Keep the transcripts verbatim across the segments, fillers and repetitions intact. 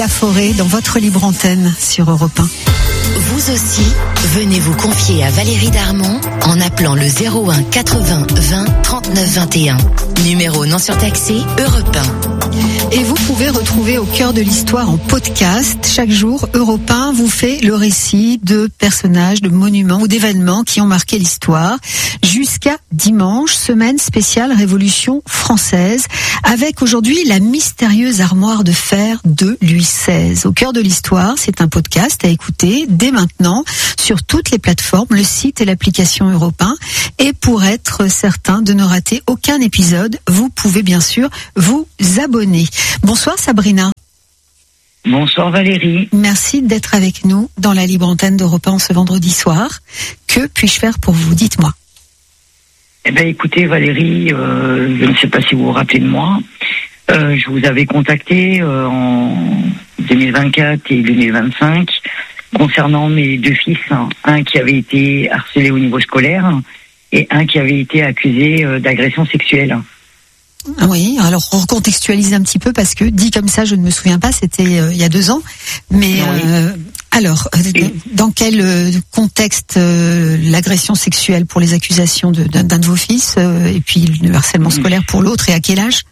La forêt dans votre libre antenne sur Europe un. Vous aussi, venez vous confier à Valérie Darmon en appelant le zéro un quatre-vingts vingt trente-neuf vingt et un. Numéro non surtaxé Europe un. Et vous pouvez retrouver Au cœur de l'histoire en podcast. Chaque jour, Europe un vous fait le récit de personnages, de monuments ou d'événements qui ont marqué l'histoire. Jusqu'à dimanche, semaine spéciale Révolution française, avec aujourd'hui la mystérieuse armoire de fer de Louis seize. Au cœur de l'histoire, c'est un podcast à écouter dès maintenant sur toutes les plateformes, le site et l'application Europe un. Et pour être certain de ne rater aucun épisode, vous pouvez bien sûr vous abonner. Bonsoir Sabrina. Bonsoir Valérie. Merci d'être avec nous dans la libre antenne d'Europe un ce vendredi soir. Que puis-je faire pour vous? Dites-moi. Eh bien écoutez Valérie, euh, je ne sais pas si vous vous rappelez de moi. Euh, je vous avais contacté euh, en deux mille vingt-quatre et deux mille vingt-cinq concernant mes deux fils, hein, un qui avait été harcelé au niveau scolaire et un qui avait été accusé euh, d'agression sexuelle. Oui, alors on recontextualise un petit peu parce que dit comme ça, je ne me souviens pas, c'était euh, il y a deux ans. Mais euh, alors, et... dans quel euh, contexte euh, l'agression sexuelle pour les accusations de, d'un, d'un de vos fils euh, et puis le harcèlement scolaire pour l'autre, et à quel âge?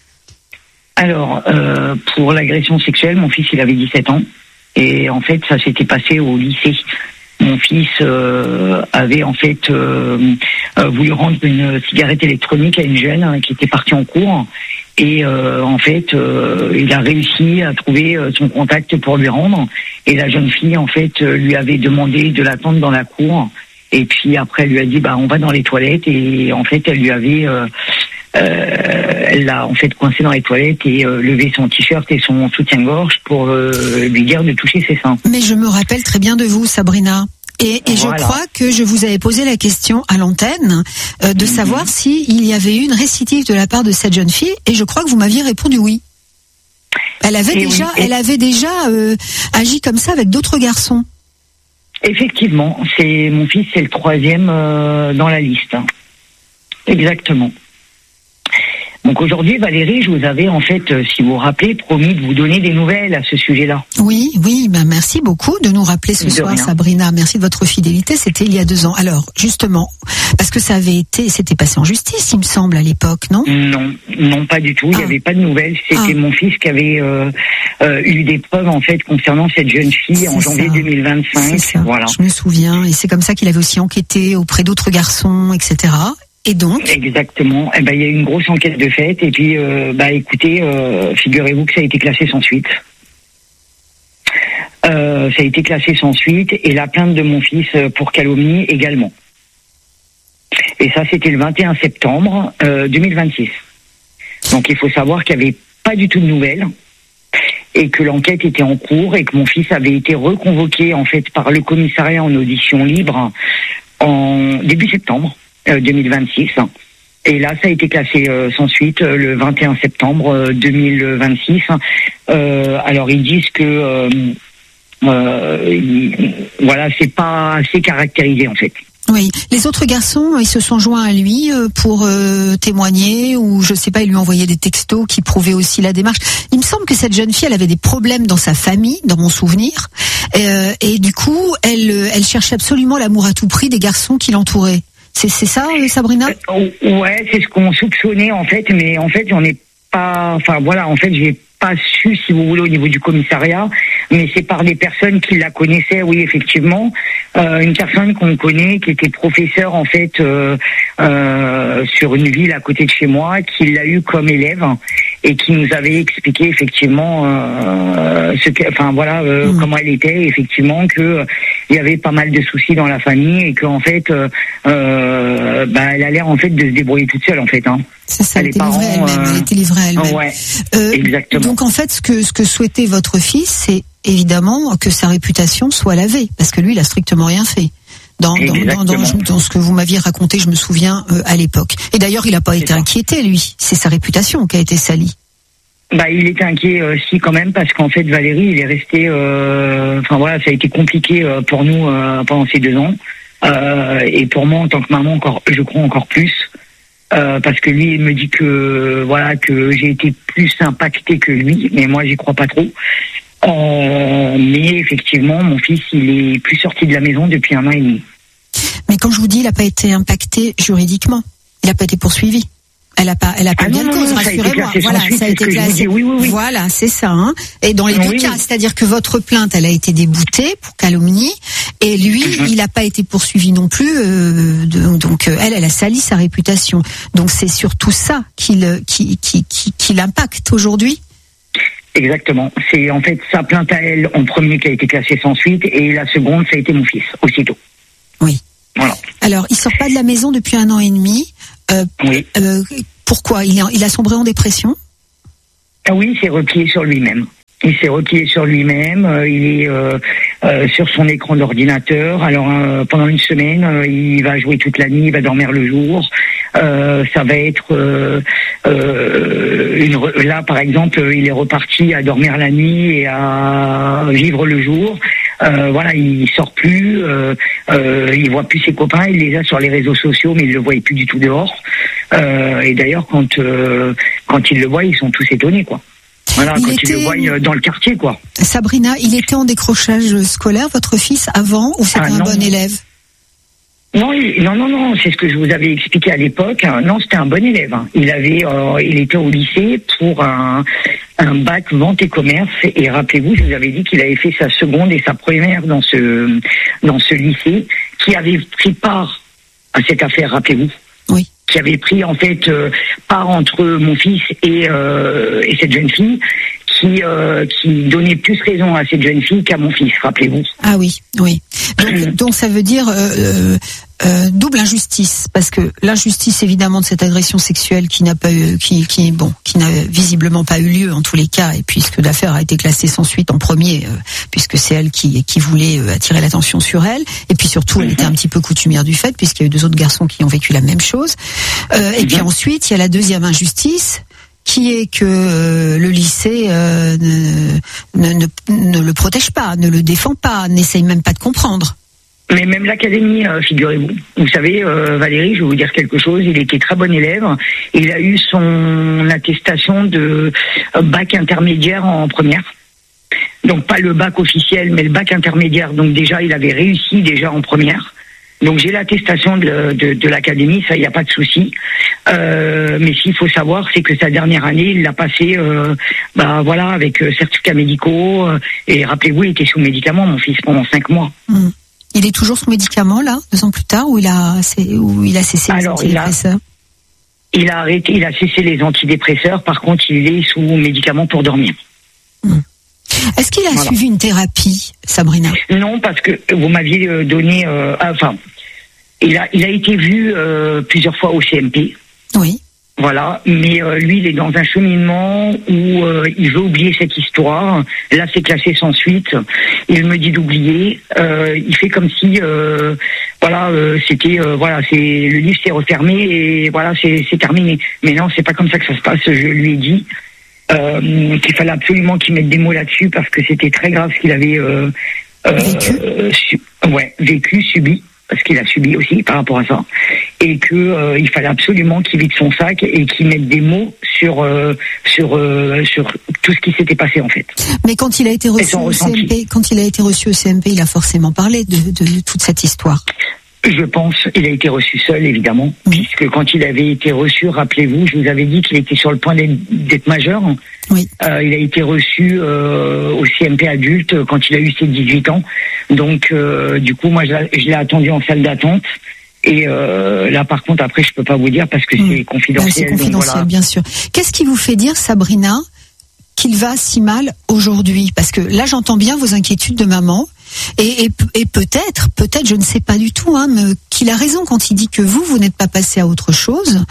Alors, euh, pour l'agression sexuelle, mon fils il avait dix-sept ans et en fait ça s'était passé au lycée. Mon fils euh, avait en fait euh, euh, voulu rendre une cigarette électronique à une jeune hein, qui était partie en cours et euh, en fait euh, il a réussi à trouver euh, son contact pour lui rendre, et la jeune fille en fait euh, lui avait demandé de l'attendre dans la cour, et puis après elle lui a dit bah on va dans les toilettes, et en fait elle lui avait euh, euh, elle l'a en fait coincé dans les toilettes et euh, levé son t-shirt et son soutien-gorge pour euh, lui dire de toucher ses seins. Mais je me rappelle très bien de vous Sabrina. Et, et voilà. Je crois que je vous avais posé la question à l'antenne euh, de mm-hmm. savoir s'il y avait eu une récidive de la part de cette jeune fille, et je crois que vous m'aviez répondu oui. Elle avait et déjà, oui, et... elle avait déjà euh, agi comme ça avec d'autres garçons. Effectivement, c'est mon fils, c'est le troisième euh, dans la liste. Exactement. Donc aujourd'hui, Valérie, je vous avais en fait, si vous vous rappelez, promis de vous donner des nouvelles à ce sujet-là. Oui, oui, ben merci beaucoup de nous rappeler ce de soir, rien. Sabrina. Merci de votre fidélité. C'était il y a deux ans. Alors, justement, parce que ça avait été, c'était passé en justice, il me semble, à l'époque, non? Non, non, pas du tout. Il n'y ah. avait pas de nouvelles. C'était ah. mon fils qui avait euh, euh, eu des preuves en fait concernant cette jeune fille c'est en janvier ça. deux mille vingt-cinq. C'est ça. Voilà. Je me souviens. Et c'est comme ça qu'il avait aussi enquêté auprès d'autres garçons, et cetera. Et donc? Exactement. Eh ben, il y a eu une grosse enquête de fait. Et puis, euh, bah, écoutez, euh, figurez-vous que ça a été classé sans suite. Euh, ça a été classé sans suite, et la plainte de mon fils pour calomnie également. Et ça, c'était le vingt et un septembre euh, deux mille vingt-six. Donc, il faut savoir qu'il n'y avait pas du tout de nouvelles, et que l'enquête était en cours, et que mon fils avait été reconvoqué en fait par le commissariat en audition libre en début septembre. Euh, deux mille vingt-six, et là ça a été classé euh, sans suite euh, le vingt et un septembre euh, deux mille vingt-six. Euh, alors ils disent que euh, euh, ils, voilà, c'est pas assez caractérisé en fait. Oui, les autres garçons, ils se sont joints à lui pour euh, témoigner, ou je sais pas, ils lui ont envoyé des textos qui prouvaient aussi la démarche. Il me semble que cette jeune fille, elle avait des problèmes dans sa famille, dans mon souvenir, euh, et du coup, elle, elle cherchait absolument l'amour à tout prix des garçons qui l'entouraient. C'est, c'est ça, Sabrina? euh, Ouais, c'est ce qu'on soupçonnait en fait, mais en fait, j'en ai pas. Enfin voilà, en fait, j'ai pas su, si vous voulez, au niveau du commissariat, mais c'est par des personnes qui la connaissaient, oui, effectivement. Euh, une personne qu'on connaît, qui était professeur en fait euh, euh, sur une ville à côté de chez moi, qui l'a eu comme élève et qui nous avait expliqué effectivement euh, ce que, enfin voilà, euh, mmh. comment elle était, effectivement, que euh, il y avait pas mal de soucis dans la famille, et qu'en fait, euh, euh, bah, elle a l'air en fait de se débrouiller toute seule en fait. Hein. C'est ça, elle était livrée elle-même. Euh... Elle était livrée elle-même. Ouais, euh, exactement. Donc en fait, ce que ce que souhaitait votre fils, c'est évidemment que sa réputation soit lavée, parce que lui, il a strictement rien fait. Dans, dans, dans, dans, dans ce que vous m'aviez raconté, je me souviens, euh, à l'époque. Et d'ailleurs, il n'a pas c'est été ça. inquiété, lui. C'est sa réputation qui a été salie. Bah, il était inquiet euh, si quand même, parce qu'en fait, Valérie, il est resté. Euh, enfin voilà, ça a été compliqué euh, pour nous euh, pendant ces deux ans, euh, et pour moi en tant que maman encore, je crois encore plus. Euh, parce que lui, il me dit que voilà que j'ai été plus impactée que lui, mais moi, j'y crois pas trop. Euh, mais effectivement, mon fils, il est plus sorti de la maison depuis un an et demi. Mais quand je vous dis, il n'a pas été impacté juridiquement, il n'a pas été poursuivi. Elle a pas, elle a pas ah bien de cause, rassurez-moi. Voilà, ça a été classé. Oui, oui, oui. Voilà, c'est ça. Hein. Et dans les deux oui, cas, oui. c'est-à-dire que votre plainte, elle a été déboutée pour calomnie, et lui, mm-hmm. il n'a pas été poursuivi non plus. Euh, de, donc elle, elle a sali sa réputation. Donc c'est surtout ça qui, qui, qui, qui, qui l'impacte aujourd'hui. Exactement. C'est en fait sa plainte à elle en premier qui a été classée sans suite, et la seconde, ça a été mon fils, aussitôt. Oui. Voilà. Alors, il sort pas de la maison depuis un an et demi. Euh, oui. Euh, pourquoi il, est, il a sombré en dépression? Ah oui, il s'est replié sur lui-même. Il s'est replié sur lui-même. Euh, il est euh, euh, sur son écran d'ordinateur. Alors euh, pendant une semaine, euh, il va jouer toute la nuit, il va dormir le jour. Euh, ça va être euh, euh, une re... là par exemple, il est reparti à dormir la nuit et à vivre le jour. Euh, voilà, il sort plus, euh, euh, il voit plus ses copains, il les a sur les réseaux sociaux, mais il le voit plus du tout dehors. Euh, et d'ailleurs, quand euh, quand ils le voient, ils sont tous étonnés, quoi. Voilà, il quand était... ils le voient dans le quartier, quoi. Sabrina, il était en décrochage scolaire, votre fils, avant, ou c'était ah, un bon élève? Non, il, non, non, non, c'est ce que je vous avais expliqué à l'époque. Non, c'était un bon élève. Il avait, euh, il était au lycée pour un, un bac vente et commerce. Et rappelez-vous, je vous avais dit qu'il avait fait sa seconde et sa première dans ce, dans ce lycée, qui avait pris part à cette affaire, rappelez-vous. Oui. Qui avait pris en fait euh, part entre mon fils et, euh, et cette jeune fille, qui euh, qui donnait plus raison à cette jeune fille qu'à mon fils, rappelez-vous. Ah oui, oui. Donc, donc ça veut dire euh, euh, double injustice, parce que l'injustice évidemment de cette agression sexuelle qui n'a pas eu, qui qui bon, qui n'a visiblement pas eu lieu en tous les cas, et puisque l'affaire a été classée sans suite en premier, euh, puisque c'est elle qui qui voulait euh, attirer l'attention sur elle, et puis surtout elle était un petit peu coutumière du fait, puisqu'il y a eu deux autres garçons qui ont vécu la même chose. Euh, et puis ensuite il y a la deuxième injustice, qui est que euh, le lycée euh, ne, ne, ne le protège pas, ne le défend pas, n'essaye même pas de comprendre. Mais même l'académie, euh, figurez-vous. Vous savez, euh, Valérie, je vais vous dire quelque chose, il était très bon élève. Il a eu son attestation de bac intermédiaire en première. Donc pas le bac officiel, mais le bac intermédiaire. Donc déjà, il avait réussi déjà en première. Donc j'ai l'attestation de, de, de l'académie, ça, il n'y a pas de souci. Euh, mais s'il faut savoir, c'est que sa dernière année, il l'a passé, euh, bah voilà, avec euh, certificats médicaux. Euh, et rappelez-vous, il était sous médicaments, mon fils, pendant cinq mois. Mmh. Il est toujours sous médicaments là, deux ans plus tard, ou il a, où il a cessé les Alors, antidépresseurs? Il a, il a arrêté, il a cessé les antidépresseurs. Par contre, il est sous médicaments pour dormir. Mmh. Est-ce qu'il a voilà. suivi une thérapie, Sabrina? Non, parce que vous m'aviez donné, euh, enfin, il a, il a été vu euh, plusieurs fois au C M P. Oui. Voilà, mais euh, lui, il est dans un cheminement où euh, il veut oublier cette histoire. Là, c'est classé sans suite. Il me dit d'oublier. Euh, il fait comme si, euh, voilà, euh, c'était, euh, voilà, c'est le livre s'est refermé et voilà, c'est, c'est terminé. Mais non, c'est pas comme ça que ça se passe. Je lui ai dit euh, qu'il fallait absolument qu'il mette des mots là-dessus parce que c'était très grave ce qu'il avait euh, euh, vécu. Su- ouais, vécu, subi. Parce qu'il a subi aussi par rapport à ça, et que euh, il fallait absolument qu'il vide son sac et qu'il mette des mots sur euh, sur euh, sur tout ce qui s'était passé en fait. Mais quand il a été reçu au C M P, quand il a été reçu au C M P, il a forcément parlé de, de, de toute cette histoire. Je pense, il a été reçu seul, évidemment, mmh. puisque quand il avait été reçu, rappelez-vous, je vous avais dit qu'il était sur le point d'être, d'être majeur. Oui. Euh, il a été reçu euh, au C M P adulte quand il a eu ses dix-huit ans. Donc, euh, du coup, moi, je l'ai, je l'ai attendu en salle d'attente. Et euh, là, par contre, après, je peux pas vous dire parce que mmh. c'est confidentiel. Ouais, c'est confidentiel, donc voilà. Bien sûr. Qu'est-ce qui vous fait dire, Sabrina, qu'il va si mal aujourd'hui? Parce que là, j'entends bien vos inquiétudes de maman. Et, et, et peut-être, peut-être, je ne sais pas du tout, hein, mais qu'il a raison quand il dit que vous, vous n'êtes pas passé à autre chose.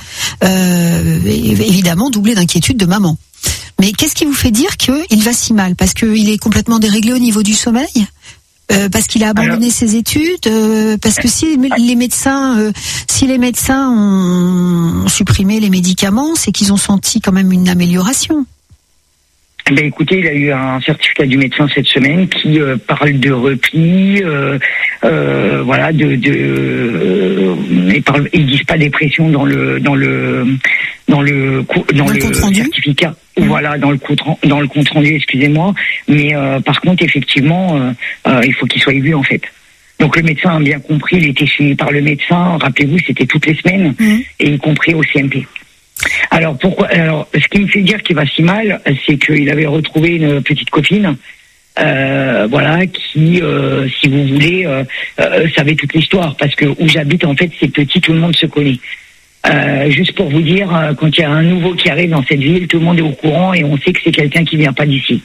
Euh, évidemment, doublé d'inquiétude de maman. Mais qu'est-ce qui vous fait dire qu'il va si mal? Parce qu'il est complètement déréglé au niveau du sommeil? Euh, parce qu'il a abandonné Alors, ses études? euh, Parce que si les médecins, euh, si les médecins ont supprimé les médicaments, c'est qu'ils ont senti quand même une amélioration. Ben écoutez, il a eu un certificat du médecin cette semaine qui euh, parle de repli, euh, euh, voilà, de, de euh, ils, parlent, ils disent pas dépression dans le dans le dans le dans, dans le, le certificat, mmh. voilà, dans le compte dans le compte rendu, excusez-moi, mais euh, par contre effectivement, euh, euh, il faut qu'il soit vu en fait. Donc le médecin a bien compris, il était suivi par le médecin, rappelez-vous, c'était toutes les semaines, mmh. et y compris au C M P. Alors pourquoi alors ce qui me fait dire qu'il va si mal, c'est qu'il avait retrouvé une petite copine, euh, voilà, qui, euh, si vous voulez, euh, euh, savait toute l'histoire, parce que où j'habite en fait c'est petit, tout le monde se connaît. Euh, juste pour vous dire, quand il y a un nouveau qui arrive dans cette ville, tout le monde est au courant et on sait que c'est quelqu'un qui vient pas d'ici.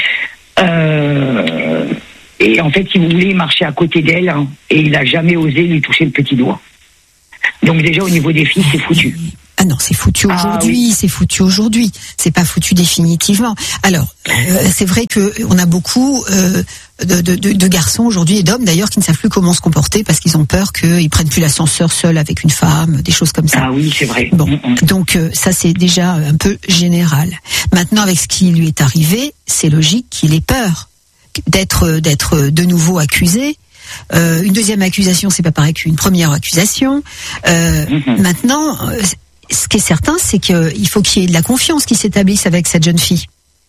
Euh, et en fait, si vous voulez, il marchait à côté d'elle, hein, et il a jamais osé lui toucher le petit doigt. Donc déjà au niveau des filles, c'est foutu. Ah non, c'est foutu aujourd'hui, ah oui. c'est foutu aujourd'hui. C'est pas foutu définitivement. Alors, euh, c'est vrai que on a beaucoup euh, de, de, de garçons aujourd'hui et d'hommes d'ailleurs qui ne savent plus comment se comporter parce qu'ils ont peur qu'ils prennent plus l'ascenseur seul avec une femme, des choses comme ça. Ah oui, c'est vrai. Bon, donc euh, ça c'est déjà un peu général. Maintenant, avec ce qui lui est arrivé, c'est logique qu'il ait peur d'être d'être de nouveau accusé. Euh, une deuxième accusation, c'est pas pareil qu'une première accusation. Euh, mm-hmm. Maintenant. Ce qui est certain, c'est qu'il faut qu'il y ait de la confiance qui s'établisse avec cette jeune fille.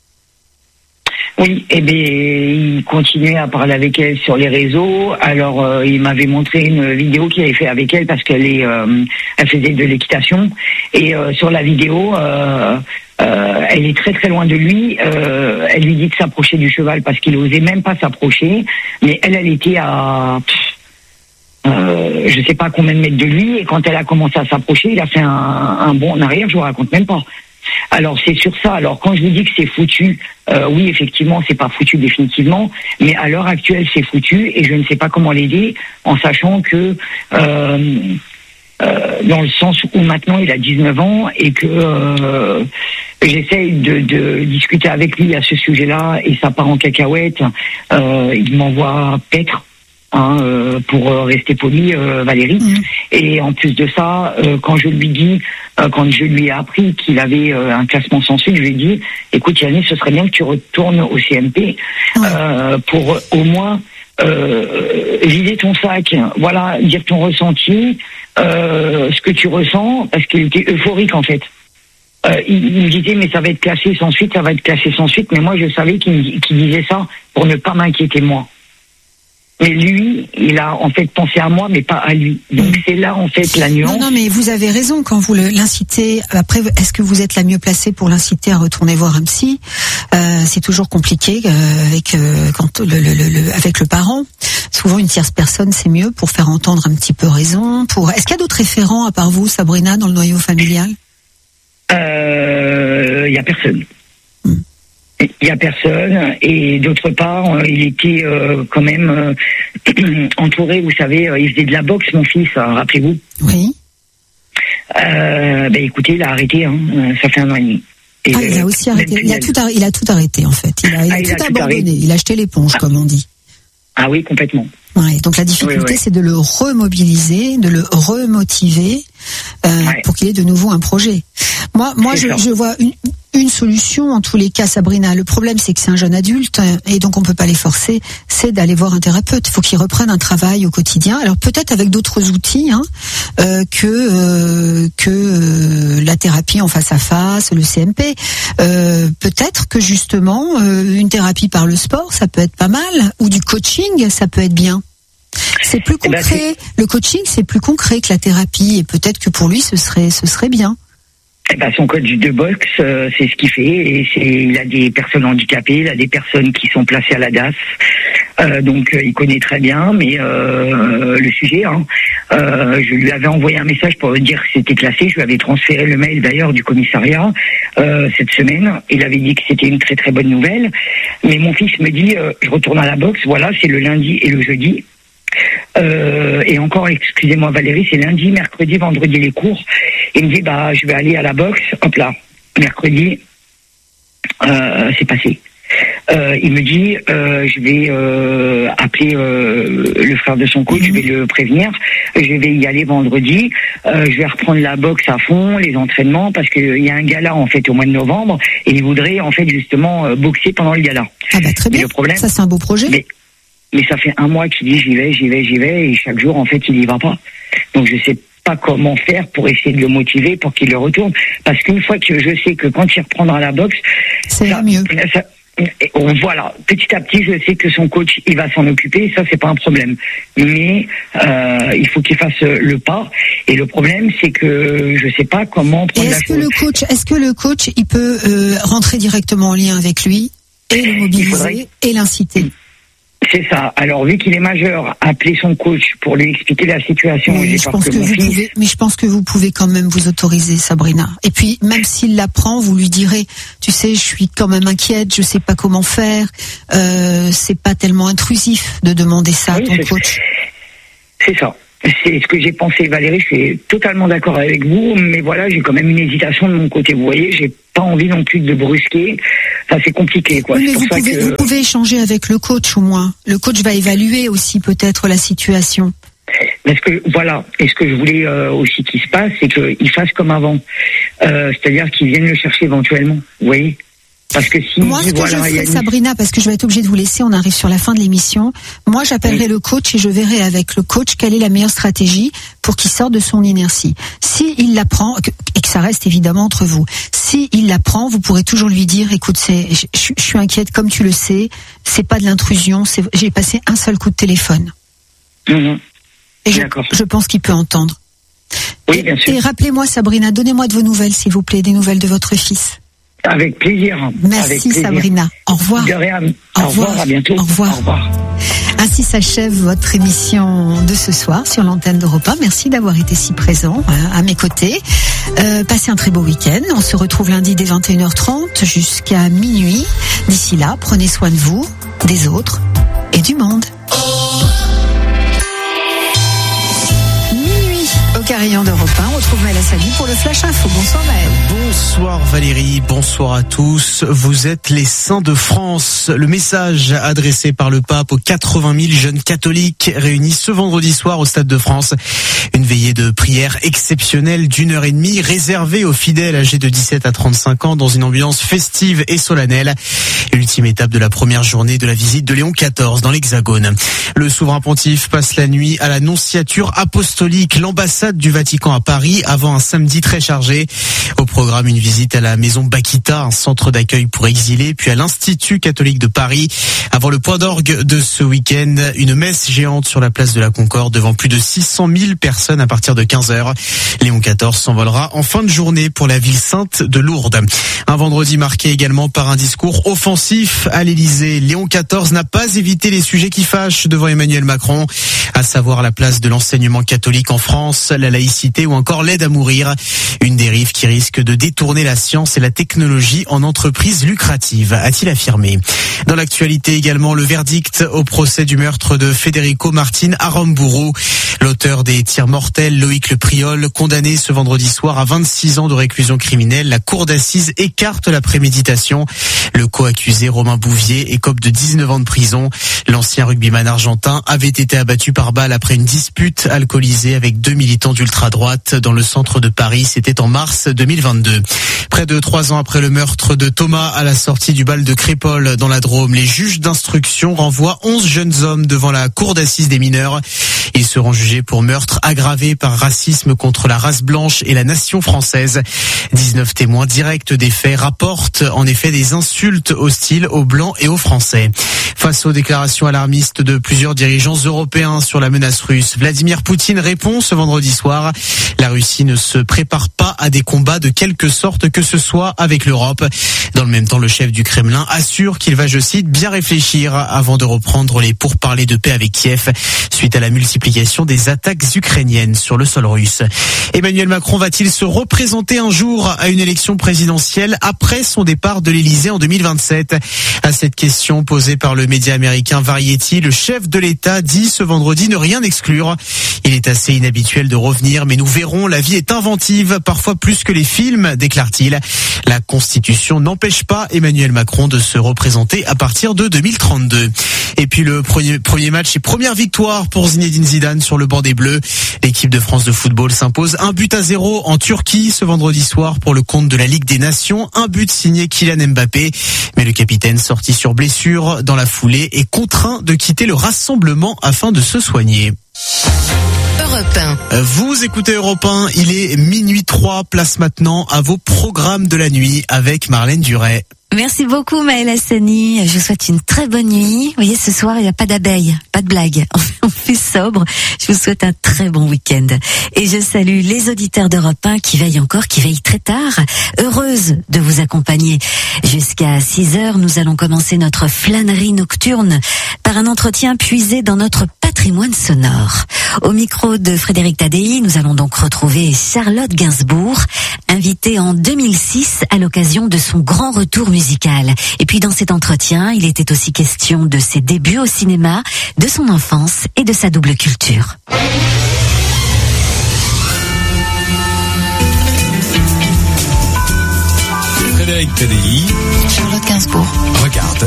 Oui, et bien, il continuait à parler avec elle sur les réseaux. Alors, euh, il m'avait montré une vidéo qu'il avait fait avec elle parce qu'elle est, euh, elle faisait de l'équitation. Et euh, sur la vidéo, euh, euh, elle est très très loin de lui. Euh, elle lui dit de s'approcher du cheval parce qu'il osait même pas s'approcher. Mais elle, elle était à... Euh, je sais pas combien de mètres de lui, et quand elle a commencé à s'approcher, il a fait un, un bond en arrière, je vous raconte même pas. Alors c'est sur ça, alors quand je vous dis que c'est foutu, euh, oui effectivement c'est pas foutu définitivement, mais à l'heure actuelle c'est foutu, et je ne sais pas comment l'aider, en sachant que euh, euh, dans le sens où maintenant il a dix-neuf ans, et que euh, j'essaye de, de discuter avec lui à ce sujet-là, et ça part en cacahuète, euh, il m'envoie paître. Hein, euh, pour euh, rester poli, euh, Valérie. Mmh. Et en plus de ça, euh, quand je lui dis, euh, quand je lui ai appris qu'il avait euh, un classement sans suite, je lui ai dit, écoute Yannis, ce serait bien que tu retournes au C M P mmh. euh, pour euh, au moins euh, vider ton sac, voilà, dire ton ressenti, euh, ce que tu ressens, parce qu'il était euphorique en fait. Euh, il, il me disait mais ça va être classé sans suite, ça va être classé sans suite, mais moi je savais qu'il, qu'il disait ça pour ne pas m'inquiéter moi. Mais lui, il a en fait pensé à moi, mais pas à lui. Donc c'est là en fait la nuance. Non, non, mais vous avez raison quand vous le, l'incitez. Après, est-ce que vous êtes la mieux placée pour l'inciter à retourner voir un psy ? euh, C'est toujours compliqué euh, avec euh, quand le, le, le, avec le parent. Souvent, une tierce personne, c'est mieux pour faire entendre un petit peu raison. Pour est-ce qu'il y a d'autres référents à part vous, Sabrina, dans le noyau familial ? Euh, il y a personne. Hmm. Il n'y a personne, et d'autre part, euh, il était euh, quand même euh, entouré, vous savez, euh, il faisait de la boxe, mon fils, hein, rappelez-vous. Oui. Euh, ben écoutez, il a arrêté, hein, ça fait un an et demi. Et ah, il a aussi arrêté. Il a tout, arrêté, il a tout arrêté en fait. Il a, il a, ah, tout, il a tout abandonné. Arrêté. Il a jeté l'éponge, ah. comme on dit. Ah oui, complètement. Ouais, donc la difficulté, oui, oui. c'est de le remobiliser, de le remotiver euh, ouais. pour qu'il ait de nouveau un projet. Moi, moi, je, je vois une, une solution en tous les cas, Sabrina. Le problème, c'est que c'est un jeune adulte et donc on peut pas les forcer. C'est d'aller voir un thérapeute. Il faut qu'il reprenne un travail au quotidien. Alors peut-être avec d'autres outils hein, euh, que euh, que euh, la thérapie en face à face, le C M P. Euh, peut-être que justement euh, une thérapie par le sport, ça peut être pas mal, ou du coaching, ça peut être bien. C'est plus concret. Eh ben, c'est... Le coaching, c'est plus concret que la thérapie, et peut-être que pour lui, ce serait, ce serait bien. Eh ben, son coach de boxe, euh, c'est ce qu'il fait. Et c'est, il a des personnes handicapées, il a des personnes qui sont placées à la D A S. Euh, donc, euh, il connaît très bien, mais euh, le sujet. Hein, euh, je lui avais envoyé un message pour lui dire que c'était classé. Je lui avais transféré le mail d'ailleurs du commissariat euh, cette semaine. Il avait dit que c'était une très très bonne nouvelle. Mais mon fils me dit, euh, je retourne à la boxe. Voilà, c'est le lundi et le jeudi. Euh, et encore, excusez-moi Valérie, c'est lundi, mercredi, vendredi les cours. Il me dit bah je vais aller à la boxe. Hop là, mercredi, euh, c'est passé. Euh, il me dit, euh, je vais euh, appeler euh, le frère de son coach, mmh. je vais le prévenir, je vais y aller vendredi, euh, je vais reprendre la boxe à fond, les entraînements, parce qu'il y a un gala en fait au mois de novembre, et il voudrait en fait justement euh, boxer pendant le gala. Ah bah très bien, le problème, ça c'est un beau projet. Mais, mais ça fait un mois qu'il dit j'y vais, j'y vais, j'y vais, et chaque jour en fait il y va pas. Donc je sais pas comment faire pour essayer de le motiver pour qu'il le retourne, parce qu'une fois que je sais que quand il reprendra la boxe, c'est ça, mieux. Ça, et on, voilà, petit à petit, je sais que son coach, il va s'en occuper, ça c'est pas un problème. Mais euh, il faut qu'il fasse le pas. Et le problème, c'est que je sais pas comment prendre et est-ce la que chose. le coach, est-ce que le coach, il peut euh, rentrer directement en lien avec lui et le mobiliser faudrait... et l'inciter? C'est ça. Alors, vu qu'il est majeur, appeler son coach pour lui expliquer la situation. Oui, je pense que, que vous fils... pouvez, mais je pense que vous pouvez quand même vous autoriser, Sabrina. Et puis, même s'il l'apprend, vous lui direz, tu sais, je suis quand même inquiète, je sais pas comment faire. Euh, c'est pas tellement intrusif de demander ça oui, à ton c'est, coach. C'est ça. C'est ce que j'ai pensé, Valérie. Je suis totalement d'accord avec vous, mais voilà, j'ai quand même une hésitation de mon côté. Vous voyez, j'ai pas envie non plus de brusquer. Enfin, c'est compliqué, quoi. Oui, mais c'est vous pour pouvez, ça que... vous pouvez échanger avec le coach au moins. Le coach va évaluer aussi peut-être la situation. Parce que voilà, et ce que je voulais euh, aussi qu'il se passe, c'est qu'il fasse comme avant, euh, c'est-à-dire qu'il vienne le chercher éventuellement. Vous voyez. Parce que si moi, ce que voilà, je ferai, une... Sabrina, parce que je vais être obligée de vous laisser, on arrive sur la fin de l'émission. Moi, j'appellerai oui. le coach et je verrai avec le coach quelle est la meilleure stratégie pour qu'il sorte de son inertie. Si il l'apprend, et que ça reste évidemment entre vous, si il l'apprend, vous pourrez toujours lui dire, écoute, c'est, je, je suis inquiète, comme tu le sais, c'est pas de l'intrusion, c'est, j'ai passé un seul coup de téléphone. Mmh. Et je, je pense qu'il peut entendre. Oui, bien sûr. Et rappelez-moi, Sabrina, donnez-moi de vos nouvelles, s'il vous plaît, des nouvelles de votre fils. Avec plaisir. Merci Avec plaisir. Sabrina. Au revoir. De rien. Au, Au revoir. revoir. À bientôt. Au revoir. Au revoir. Ainsi s'achève votre émission de ce soir sur l'antenne d'Europe un. Merci d'avoir été si présent hein, à mes côtés. Euh, passez un très beau week-end. On se retrouve lundi dès vingt et une heures trente jusqu'à minuit. D'ici là, prenez soin de vous, des autres et du monde. Au carillon d'Europe un, on retrouve Maël Assali pour le Flash Info. Bonsoir Maël. Bonsoir Valérie, bonsoir à tous. Vous êtes les saints de France. Le message adressé par le pape aux quatre-vingt mille jeunes catholiques réunis ce vendredi soir au Stade de France. Une veillée de prière exceptionnelle d'une heure et demie réservée aux fidèles âgés de dix-sept à trente-cinq ans dans une ambiance festive et solennelle. L'ultime étape de la première journée de la visite de Léon quatorze dans l'Hexagone. Le souverain pontife passe la nuit à la nonciature apostolique, l'ambassade du Vatican à Paris, avant un samedi très chargé. Au programme, une visite à la maison Bakita, un centre d'accueil pour exilés, puis à l'Institut catholique de Paris. Avant le point d'orgue de ce week-end, une messe géante sur la place de la Concorde devant plus de six cent mille personnes à partir de quinze heures. Léon quatorze s'envolera en fin de journée pour la ville sainte de Lourdes. Un vendredi marqué également par un discours offensif à l'Élysée. Léon quatorze n'a pas évité les sujets qui fâchent devant Emmanuel Macron, à savoir la place de l'enseignement catholique en France, la laïcité ou encore l'aide à mourir. Une dérive qui risque de détourner la science et la technologie en entreprise lucrative, a-t-il affirmé. Dans l'actualité également, le verdict au procès du meurtre de Federico Martin Aramburu. L'auteur des tirs mortels, Loïc Le Priol, condamné ce vendredi soir à vingt-six ans de réclusion criminelle. La cour d'assises écarte la préméditation. Le co-accusé Romain Bouvier écope de dix-neuf ans de prison. L'ancien rugbyman argentin avait été abattu par balle après une dispute alcoolisée avec deux militants d'ultra-droite dans le centre de Paris. C'était en mars deux mille vingt-deux. Près de trois ans après le meurtre de Thomas à la sortie du bal de Crépol dans la Drôme, les juges d'instruction renvoient onze jeunes hommes devant la cour d'assises des mineurs. Ils seront jugés pour meurtre aggravé par racisme contre la race blanche et la nation française. dix-neuf témoins directs des faits rapportent en effet des insultes hostiles aux Blancs et aux Français. Face aux déclarations alarmistes de plusieurs dirigeants européens sur la menace russe, Vladimir Poutine répond ce vendredi soir. La Russie ne se prépare pas à des combats de quelque sorte que ce soit avec l'Europe. Dans le même temps, le chef du Kremlin assure qu'il va, je cite, bien réfléchir avant de reprendre les pourparlers de paix avec Kiev suite à la multiplication des attaques ukrainiennes sur le sol russe. Emmanuel Macron va-t-il se représenter un jour à une élection présidentielle après son départ de l'Élysée en deux mille vingt-sept? À cette question posée par le média américain Variety, le chef de l'État dit ce vendredi ne rien exclure. Il est assez inhabituel de revenir, mais nous verrons, la vie est inventive, parfois plus que les films, déclare-t-il. La Constitution n'empêche pas Emmanuel Macron de se représenter à partir de deux mille trente-deux. Et puis le premier, premier match et première victoire pour Zinedine Zidane sur le banc des Bleus. L'équipe de France de football s'impose un but à zéro en Turquie ce vendredi soir pour le compte de la Ligue des Nations. Un but signé Kylian Mbappé. Mais le capitaine, sorti sur blessure dans la foulée, est contraint de quitter le rassemblement afin de se soigner. Europe un. Vous écoutez Europe un, il est minuit trois, place maintenant à vos programmes de la nuit avec Marlène Duret. Merci beaucoup Maëlle Hassani, je vous souhaite une très bonne nuit. Vous voyez, ce soir il n'y a pas d'abeilles, pas de blague, on fait sobre. Je vous souhaite un très bon week-end. Et je salue les auditeurs d'Europe un qui veillent encore, qui veillent très tard. Heureuse de vous accompagner jusqu'à six heures. Nous allons commencer notre flânerie nocturne par un entretien puisé dans notre patrimoine sonore. Au micro de Frédéric Tadei, nous allons donc retrouver Charlotte Gainsbourg, invitée en deux mille six à l'occasion de son grand retour musical. Et puis dans cet entretien, il était aussi question de ses débuts au cinéma, de son enfance et de sa double culture. Frédéric Tadei, Charlotte Gainsbourg. regarde.